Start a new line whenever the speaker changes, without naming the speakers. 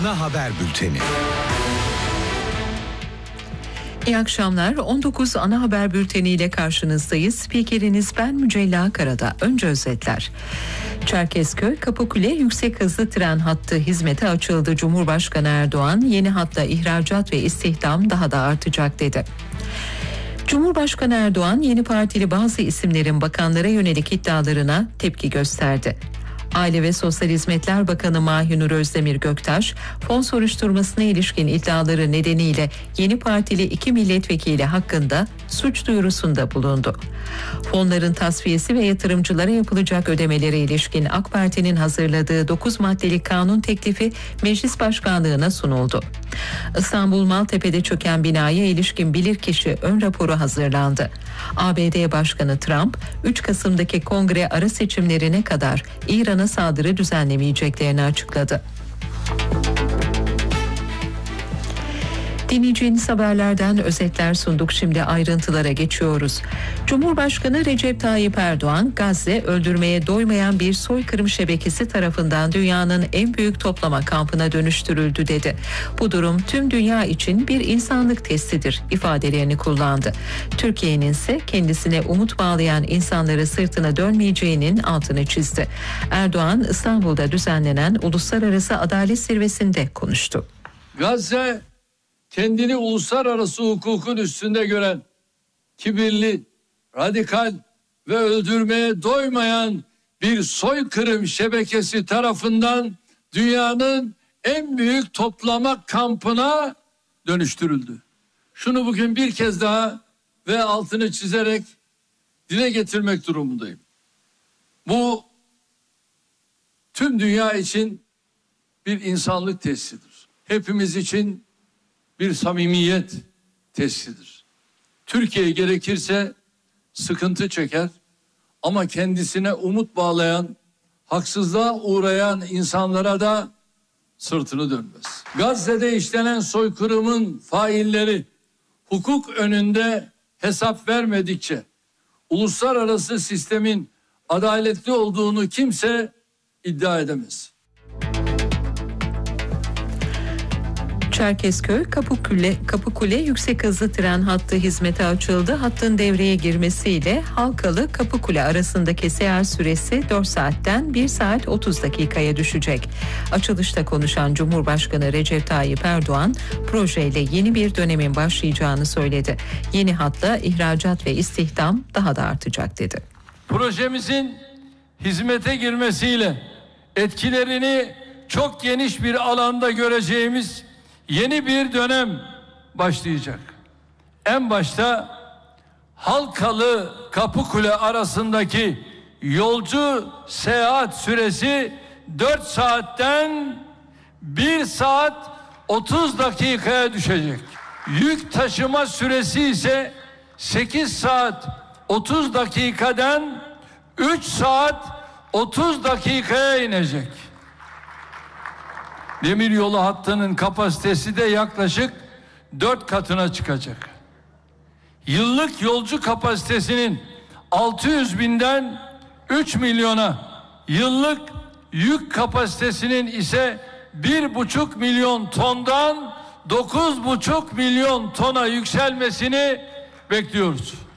ana haber bülteni.
İyi akşamlar. 19 ana haber bülteniyle karşınızdayız. Spikeriniz ben Mücella Karada. Önce özetler. Çerkezköy Kapıkule yüksek hızlı tren hattı hizmete açıldı. Cumhurbaşkanı Erdoğan yeni hatta ihracat ve istihdam daha da artacak dedi. Cumhurbaşkanı Erdoğan yeni partili bazı isimlerin bakanlara yönelik iddialarına tepki gösterdi. Aile ve Sosyal Hizmetler Bakanı Mahinur Özdemir Göktaş, fon soruşturmasına ilişkin iddiaları nedeniyle yeni partili 2 milletvekili hakkında suç duyurusunda bulundu. Fonların tasfiyesi ve yatırımcılara yapılacak ödemelere ilişkin AK Parti'nin hazırladığı 9 maddelik kanun teklifi Meclis Başkanlığı'na sunuldu. İstanbul Maltepe'de çöken binaya ilişkin bilirkişi ön raporu hazırlandı. ABD Başkanı Trump, 3 Kasım'daki kongre ara seçimlerine kadar İran'a saldırı düzenlemeyeceklerini açıkladı. Dinleyeceğiniz haberlerden özetler sunduk. Şimdi ayrıntılara geçiyoruz. Cumhurbaşkanı Recep Tayyip Erdoğan, Gazze öldürmeye doymayan bir soykırım şebekesi tarafından dünyanın en büyük toplama kampına dönüştürüldü dedi. Bu durum tüm dünya için bir insanlık testidir ifadelerini kullandı. Türkiye'nin ise kendisine umut bağlayan insanları sırtına dönmeyeceğinin altını çizdi. Erdoğan, İstanbul'da düzenlenen Uluslararası Adalet Zirvesi'nde konuştu.
Gazze kendini uluslararası hukukun üstünde gören, kibirli, radikal ve öldürmeye doymayan bir soykırım şebekesi tarafından dünyanın en büyük toplama kampına dönüştürüldü. Şunu bugün bir kez daha ve altını çizerek dile getirmek durumundayım. Bu tüm dünya için bir insanlık testidir. Hepimiz için bir samimiyet testidir. Türkiye gerekirse sıkıntı çeker ama kendisine umut bağlayan, haksızlığa uğrayan insanlara da sırtını dönmez. Gazze'de işlenen soykırımın failleri hukuk önünde hesap vermedikçe uluslararası sistemin adaletli olduğunu kimse iddia edemez.
Çerkezköy Kapıkule yüksek hızlı tren hattı hizmete açıldı. Hattın devreye girmesiyle Halkalı Kapıkule arasındaki seyahat süresi 4 saatten 1 saat 30 dakikaya düşecek. Açılışta konuşan Cumhurbaşkanı Recep Tayyip Erdoğan, projeyle yeni bir dönemin başlayacağını söyledi. Yeni hatla ihracat ve istihdam daha da artacak dedi.
Projemizin hizmete girmesiyle etkilerini çok geniş bir alanda göreceğimiz yeni bir dönem başlayacak. En başta Halkalı Kapıkule arasındaki yolcu seyahat süresi 4 saatten 1 saat 30 dakikaya düşecek. Yük taşıma süresi ise 8 saat 30 dakikadan 3 saat 30 dakikaya inecek. Demiryolu hattının kapasitesi de yaklaşık 4 katına çıkacak. Yıllık yolcu kapasitesinin 600 binden 3 milyona, yıllık yük kapasitesinin ise 1,5 milyon tondan 9,5 milyon tona yükselmesini bekliyoruz.